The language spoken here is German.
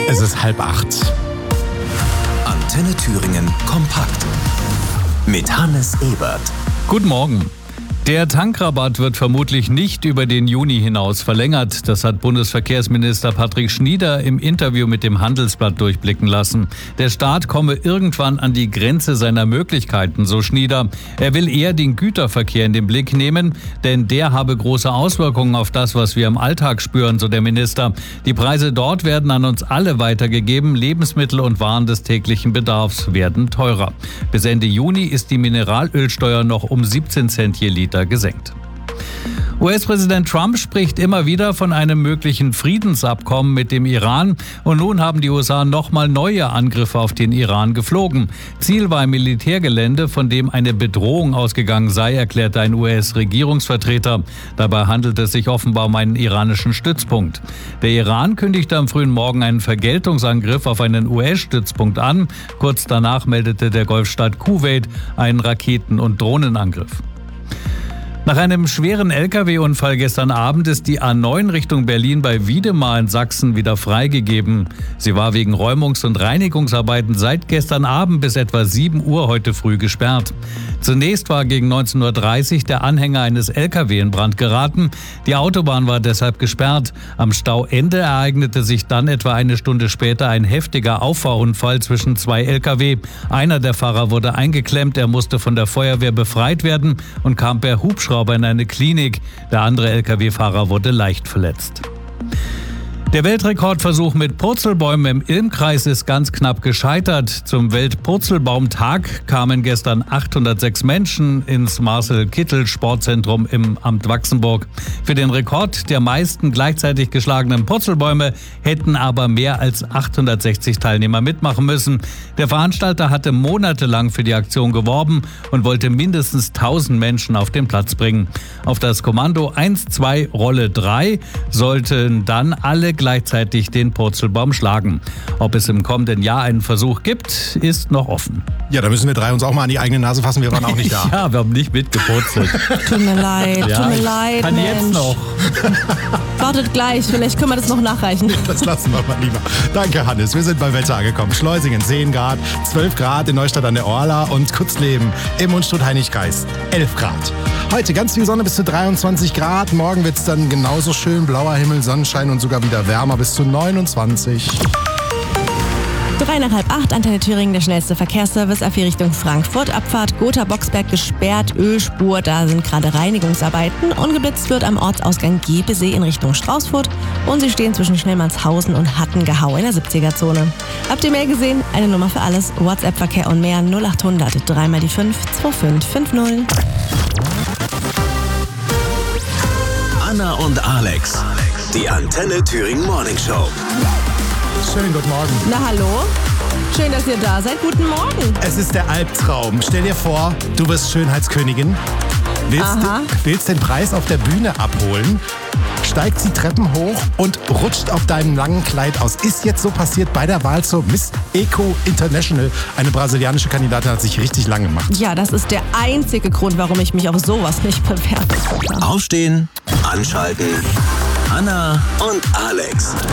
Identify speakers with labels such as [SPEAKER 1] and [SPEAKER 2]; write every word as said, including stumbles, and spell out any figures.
[SPEAKER 1] Es ist halb acht.
[SPEAKER 2] Antenne Thüringen kompakt mit Hannes Ebert.
[SPEAKER 3] Guten Morgen. Der Tankrabatt wird vermutlich nicht über den Juni hinaus verlängert. Das hat Bundesverkehrsminister Patrick Schnieder im Interview mit dem Handelsblatt durchblicken lassen. Der Staat komme irgendwann an die Grenze seiner Möglichkeiten, so Schnieder. Er will eher den Güterverkehr in den Blick nehmen, denn der habe große Auswirkungen auf das, was wir im Alltag spüren, so der Minister. Die Preise dort werden an uns alle weitergegeben. Lebensmittel und Waren des täglichen Bedarfs werden teurer. Bis Ende Juni ist die Mineralölsteuer noch um siebzehn Cent je Liter gesenkt. U S-Präsident Trump spricht immer wieder von einem möglichen Friedensabkommen mit dem Iran. Und nun haben die U S A nochmal neue Angriffe auf den Iran geflogen. Ziel war ein Militärgelände, von dem eine Bedrohung ausgegangen sei, erklärte ein U S-Regierungsvertreter. Dabei handelt es sich offenbar um einen iranischen Stützpunkt. Der Iran kündigte am frühen Morgen einen Vergeltungsangriff auf einen U S-Stützpunkt an. Kurz danach meldete der Golfstaat Kuwait einen Raketen- und Drohnenangriff. Nach einem schweren L K W-Unfall gestern Abend ist die A neun Richtung Berlin bei Wiedemar in Sachsen wieder freigegeben. Sie war wegen Räumungs- und Reinigungsarbeiten seit gestern Abend bis etwa sieben Uhr heute früh gesperrt. Zunächst war gegen neunzehn Uhr dreißig der Anhänger eines L K W in Brand geraten. Die Autobahn war deshalb gesperrt. Am Stauende ereignete sich dann etwa eine Stunde später ein heftiger Auffahrunfall zwischen zwei L K W. Einer der Fahrer wurde eingeklemmt, er musste von der Feuerwehr befreit werden und kam per Hubschrauber in eine Klinik. Der andere L K W-Fahrer wurde leicht verletzt. Der Weltrekordversuch mit Purzelbäumen im Ilmkreis ist ganz knapp gescheitert. Zum Weltpurzelbaumtag kamen gestern achthundertsechs Menschen ins Marcel-Kittel-Sportzentrum im Amt Wachsenburg. Für den Rekord der meisten gleichzeitig geschlagenen Purzelbäume hätten aber mehr als achthundertsechzig Teilnehmer mitmachen müssen. Der Veranstalter hatte monatelang für die Aktion geworben und wollte mindestens tausend Menschen auf den Platz bringen. Auf das Kommando eins, zwei, Rolle drei sollten dann alle gleichzeitig den Purzelbaum schlagen. Ob es im kommenden Jahr einen Versuch gibt, ist noch offen.
[SPEAKER 1] Ja, da müssen wir drei uns auch mal an die eigene Nase fassen, wir waren auch nicht da.
[SPEAKER 3] Ja, wir haben nicht mitgepurzelt.
[SPEAKER 4] Tut mir leid,
[SPEAKER 3] Ja,
[SPEAKER 4] tut mir leid,
[SPEAKER 3] kann
[SPEAKER 4] Mensch.
[SPEAKER 3] jetzt noch.
[SPEAKER 4] Wartet gleich, vielleicht können wir das noch nachreichen.
[SPEAKER 1] Das lassen wir mal lieber. Danke, Hannes. Wir sind beim Wetter angekommen. Schleusingen zehn Grad, zwölf Grad in Neustadt an der Orla und Kutzleben im Mundstutt-Heinig-Kreis elf Grad. Heute ganz viel Sonne bis zu dreiundzwanzig Grad. Morgen wird es dann genauso schön. Blauer Himmel, Sonnenschein und sogar wieder wärmer bis zu neunundzwanzig.
[SPEAKER 4] Drei nach halb acht, Antenne Thüringen, der schnellste Verkehrsservice auf die Richtung Frankfurt. Abfahrt Gotha-Boxberg gesperrt, Ölspur, da sind gerade Reinigungsarbeiten. Ungeblitzt wird am Ortsausgang Gebesee in Richtung Straußfurt und sie stehen zwischen Schnellmannshausen und Hattengehau in der siebziger-Zone. Habt ihr mehr gesehen? Eine Nummer für alles, WhatsApp-Verkehr und mehr null acht hundert drei mal die fünf zwei fünf fünf null.
[SPEAKER 2] Anna und Alex, die Antenne Thüringen Morning Show.
[SPEAKER 1] Schönen guten Morgen.
[SPEAKER 4] Na hallo? Schön, dass ihr da seid. Guten Morgen.
[SPEAKER 1] Es ist der Albtraum. Stell dir vor, du wirst Schönheitskönigin. Willst,
[SPEAKER 4] Aha.
[SPEAKER 1] willst den Preis auf der Bühne abholen, steigt die Treppen hoch und rutscht auf deinem langen Kleid aus. Ist jetzt so passiert bei der Wahl zur Miss Eco International. Eine brasilianische Kandidatin hat sich richtig lang gemacht.
[SPEAKER 4] Ja, das ist der einzige Grund, warum ich mich auf sowas nicht bewerbe.
[SPEAKER 2] Aufstehen, anschalten. Anna und Alex.